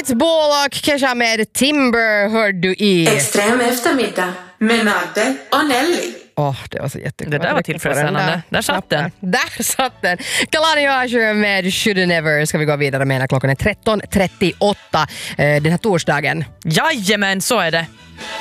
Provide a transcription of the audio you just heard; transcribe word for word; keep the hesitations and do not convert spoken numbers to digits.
Let's Ball och Kesha med Timber hör du i Extrem eftermiddag med Madde och Nelly. Åh, oh, det var så jättekul. Det där var tillfredsställande. Där, där satt den. Där satt den. Kalani och Asher med Shoulda Never ska vi gå vidare med när klockan är tretton trettioåtta eh, den här torsdagen. Jajamän, så är det.